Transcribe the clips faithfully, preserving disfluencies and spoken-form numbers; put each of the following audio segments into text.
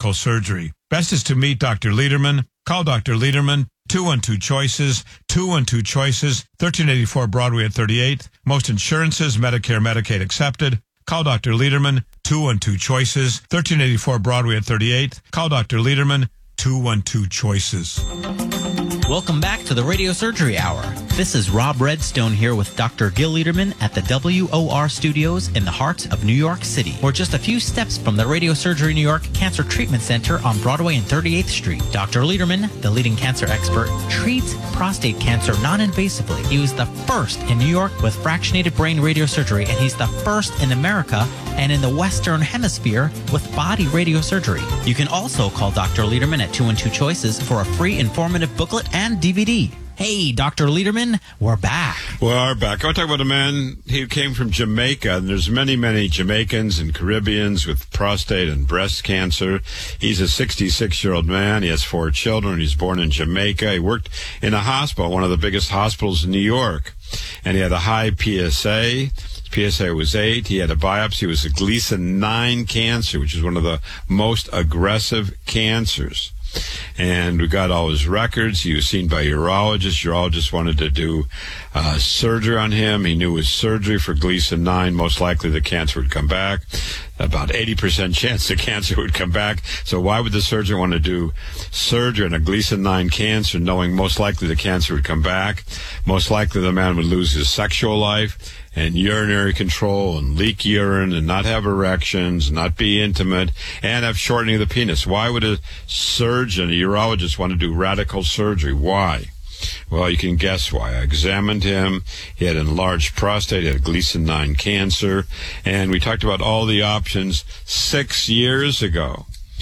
radical surgery. Best is to meet Doctor Lederman. Call Doctor Lederman, two one two choices, two one two choices, thirteen eighty-four Broadway at thirty-eighth. Most insurances, Medicare, Medicaid accepted. Call Doctor Lederman, two one two choices, thirteen eighty-four Broadway at thirty-eighth. Call Doctor Lederman, two one two choices. Welcome back to the Radio Surgery Hour. This is Rob Redstone here with Doctor Gil Lederman at the W O R Studios in the heart of New York City. We're just a few steps from the Radio Surgery New York Cancer Treatment Center on Broadway and thirty-eighth Street. Doctor Lederman, the leading cancer expert, treats prostate cancer non-invasively. He was the first in New York with fractionated brain radiosurgery, and he's the first in America and in the Western Hemisphere with body radiosurgery. You can also call Doctor Lederman at two one two choices for a free informative booklet and D V D. Hey, Doctor Lederman, we're back. We are back. I want to talk about a man, he came from Jamaica, and there's many, many Jamaicans and Caribbeans with prostate and breast cancer. He's a sixty-six-year-old man. He has four children. He's born in Jamaica. He worked in a hospital, one of the biggest hospitals in New York, and he had a high P S A. His P S A was eight. He had a biopsy. It was a Gleason nine cancer, which is one of the most aggressive cancers. And we got all his records. He was seen by a urologist. Urologist wanted to do uh, surgery on him. He knew with surgery for Gleason nine, most likely the cancer would come back. About eighty percent chance the cancer would come back. So why would the surgeon want to do surgery on a Gleason nine cancer, knowing most likely the cancer would come back? Most likely the man would lose his sexual life and urinary control and leak urine and not have erections, not be intimate, and have shortening of the penis. Why would a surgeon, a urologist, want to do radical surgery? Why? Well, you can guess why. I examined him. He had enlarged prostate. He had Gleason nine cancer. And we talked about all the options six years ago.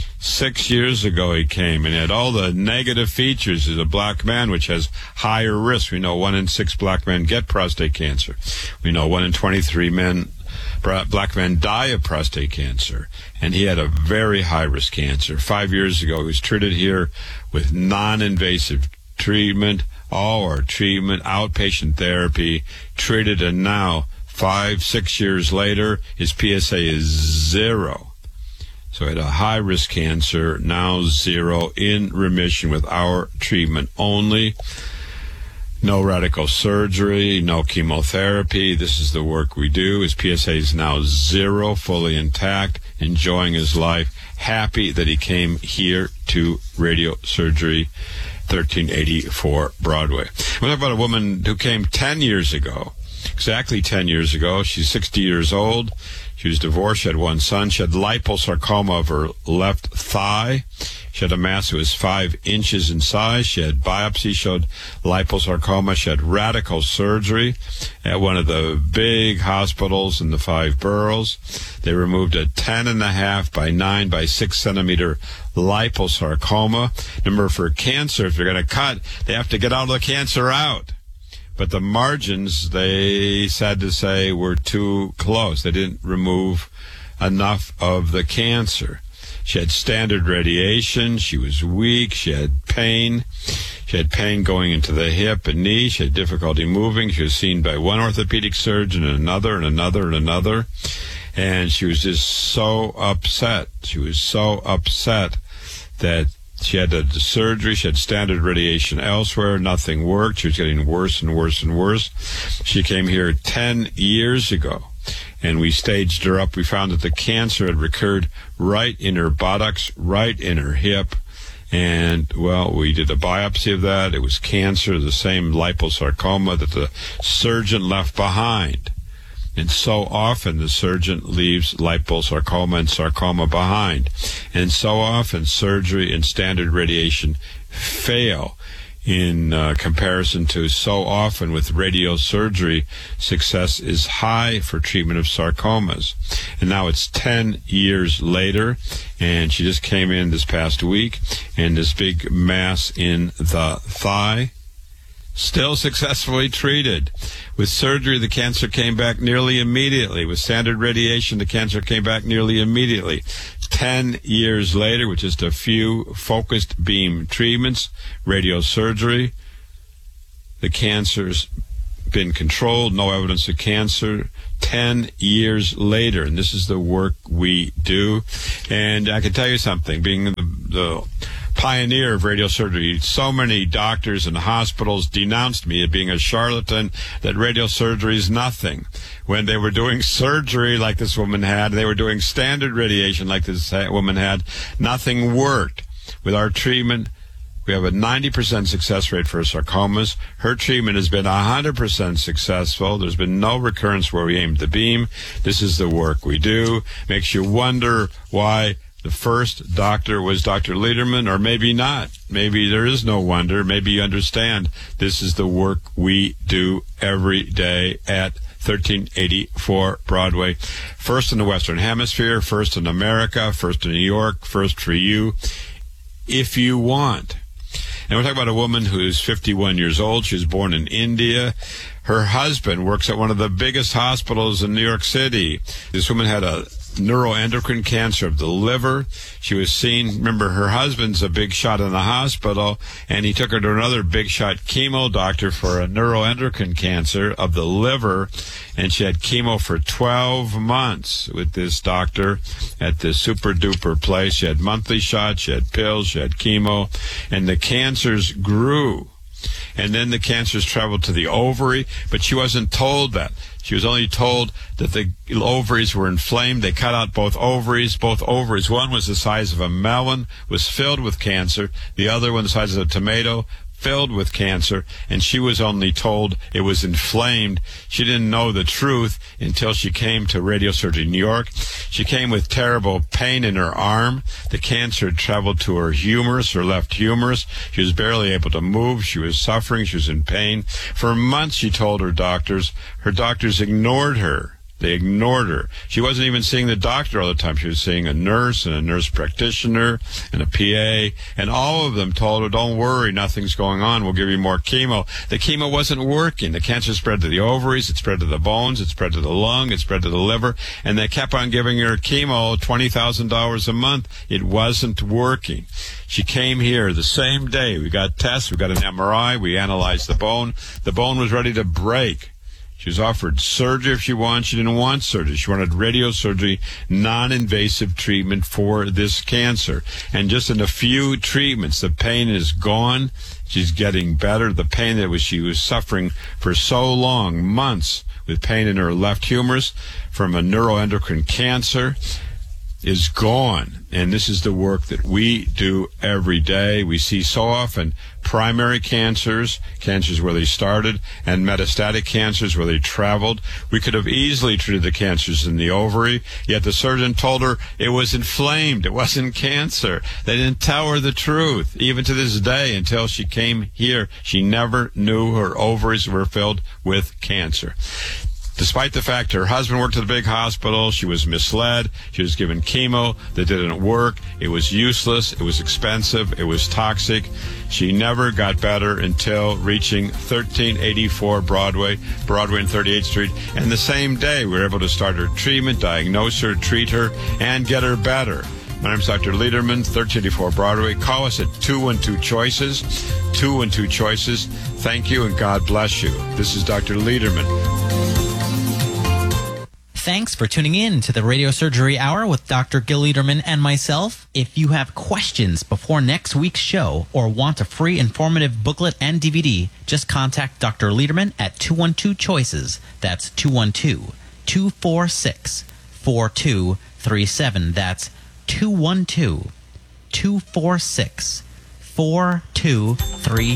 Six years ago he came and he had all the negative features as a black man, which has higher risk. We know one in six black men get prostate cancer. We know one in twenty-three men, black men die of prostate cancer. And he had a very high-risk cancer. Five years ago he was treated here with non-invasive treatment, all our treatment, outpatient therapy, treated, and now, five, six years later, his P S A is zero. So he had a high-risk cancer, now zero, in remission with our treatment only. No radical surgery, no chemotherapy. This is the work we do. His P S A is now zero, fully intact, enjoying his life, happy that he came here to radio surgery, thirteen eighty-four Broadway. We're talking about a woman who came ten years ago, exactly ten years ago. She's sixty years old. She was divorced. She had one son. She had liposarcoma of her left thigh. She had a mass that was five inches in size. She had biopsy, showed liposarcoma. She had radical surgery at one of the big hospitals in the five boroughs. They removed a ten and a half by nine by six centimeter liposarcoma. Remember, for cancer, if they're going to cut, they have to get all the cancer out. But the margins, they sad to say, were too close. They didn't remove enough of the cancer. She had standard radiation. She was weak. She had pain. She had pain going into the hip and knee. She had difficulty moving. She was seen by one orthopedic surgeon and another and another and another. And she was just so upset. She was so upset that she had a surgery. She had standard radiation elsewhere. Nothing worked. She was getting worse and worse and worse. She came here ten years ago, and we staged her up. We found that the cancer had recurred right in her buttocks, right in her hip. And, well, we did a biopsy of that. It was cancer, the same liposarcoma that the surgeon left behind. And so often the surgeon leaves liposarcoma and sarcoma behind. And so often surgery and standard radiation fail in uh, comparison to so often with radiosurgery, success is high for treatment of sarcomas. And now it's ten years later, and she just came in this past week, and this big mass in the thigh, still successfully treated. With surgery, the cancer came back nearly immediately. With standard radiation, the cancer came back nearly immediately. Ten years later, with just a few focused beam treatments, radiosurgery, the cancer's been controlled, no evidence of cancer. Ten years later, and this is the work we do. And I can tell you something, being the, the pioneer of radiosurgery, so many doctors and hospitals denounced me as being a charlatan, that radiosurgery is nothing. When they were doing surgery like this woman had, they were doing standard radiation like this woman had, nothing worked. With our treatment, we have a ninety percent success rate for sarcomas. Her treatment has been one hundred percent successful. There's been no recurrence where we aimed the beam. This is the work we do. Makes you wonder why the first doctor was Doctor Lederman, or maybe not. Maybe there is no wonder. Maybe you understand this is the work we do every day at thirteen eighty-four Broadway. First in the Western Hemisphere, first in America, first in New York, first for you, if you want. And we're talking about a woman who's fifty-one years old. She was born in India. Her husband works at one of the biggest hospitals in New York City. This woman had a neuroendocrine cancer of the liver. She was seen, remember, her husband's a big shot in the hospital, and he took her to another big shot chemo doctor for a neuroendocrine cancer of the liver, and she had chemo for twelve months with this doctor at this super duper place. She had monthly shots, she had pills, she had chemo, and the cancers grew. And then the cancers traveled to the ovary, but she wasn't told that. She was only told that the ovaries were inflamed. They cut out both ovaries. Both ovaries, one was the size of a melon, was filled with cancer. The other one, the size of a tomato, filled with cancer, and she was only told it was inflamed. She didn't know the truth until she came to Radiosurgery New York. She came with terrible pain in her arm. The cancer had traveled to her humerus, her left humerus. She was barely able to move. She was suffering. She was in pain. For months, she told her doctors. Her doctors ignored her. They ignored her. She wasn't even seeing the doctor all the time. She was seeing a nurse and a nurse practitioner and a P A, and all of them told her, don't worry, nothing's going on. We'll give you more chemo. The chemo wasn't working. The cancer spread to the ovaries, it spread to the bones, it spread to the lung, it spread to the liver, and they kept on giving her chemo, twenty thousand dollars a month. It wasn't working. She came here the same day. We got tests, we got an M R I, we analyzed the bone. The bone was ready to break. She was offered surgery if she wanted. She didn't want surgery. She wanted radiosurgery, non-invasive treatment for this cancer. And just in a few treatments, the pain is gone. She's getting better. The pain that was she was suffering for so long, months, with pain in her left humerus from a neuroendocrine cancer, is gone. And this is the work that we do every day. We see so often primary cancers, cancers where they started, and metastatic cancers where they traveled. We could have easily treated the cancers in the ovary, yet the surgeon told her it was inflamed. It wasn't cancer. They didn't tell her the truth. Even to this day, until she came here, she never knew her ovaries were filled with cancer. Despite the fact her husband worked at a big hospital, she was misled. She was given chemo that didn't work. It was useless. It was expensive. It was toxic. She never got better until reaching thirteen eighty-four Broadway, Broadway and thirty-eighth Street. And the same day, we were able to start her treatment, diagnose her, treat her, and get her better. My name is Doctor Lederman, thirteen eighty-four Broadway. Call us at two one two choices, two one two choices. Thank you, and God bless you. This is Doctor Lederman. Thanks for tuning in to the Radio Surgery Hour with Doctor Gil Lederman and myself. If you have questions before next week's show or want a free informative booklet and D V D, just contact Doctor Lederman at two one two choices. That's two one two, two four six, four two three seven. That's two one two, two four six, four two three